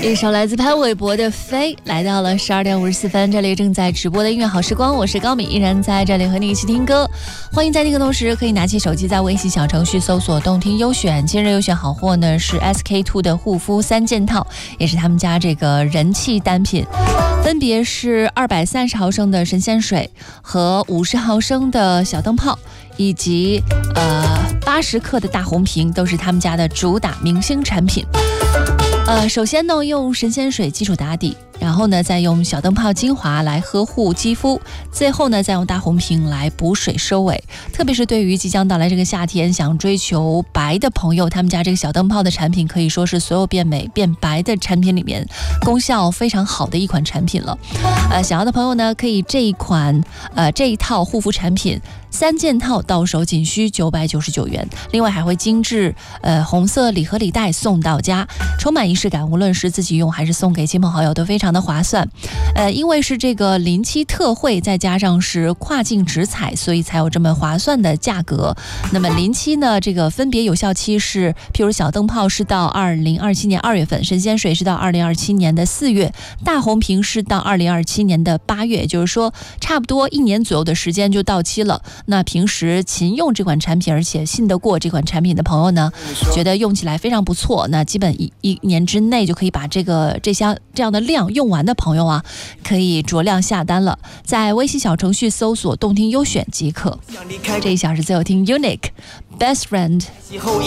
一首来自潘玮柏的《飞》，来到了12点54分，这里正在直播的音乐好时光，我是高敏，依然在这里和你一起听歌。欢迎在听歌同时可以拿起手机在微信小程序搜索动听优选，今日优选好货呢是 SK2 的护肤3件套，也是他们家这个人气单品，分别是230毫升的神仙水和50毫升的小灯泡，以及80克的大红瓶，都是他们家的主打明星产品。首先呢，用神仙水基础打底，然后呢，再用小灯泡精华来呵护肌肤，最后呢，再用大红瓶来补水收尾。特别是对于即将到来这个夏天，想追求白的朋友，他们家这个小灯泡的产品可以说是所有变美变白的产品里面功效非常好的一款产品了。想要的朋友呢，可以这一套护肤产品3件套到手仅需999元，另外还会精致红色礼盒礼袋送到家，充满仪式感，无论是自己用还是送给亲朋好友都非常的划算。因为是这个临期特惠，再加上是跨境直采，所以才有这么划算的价格。那么临期呢，这个分别有效期是，譬如小灯泡是到2027年2月份，神仙水是到2027年的4月，大红瓶是到2027年的8月，也就是说差不多1年左右的时间就到期了。那平时勤用这款产品，而且信得过这款产品的朋友呢，觉得用起来非常不错，那基本一年之内就可以把这样的量用完的朋友啊，可以酌量下单了，在微信小程序搜索动听优选即可。这一小时最后听 Unique Best Friend。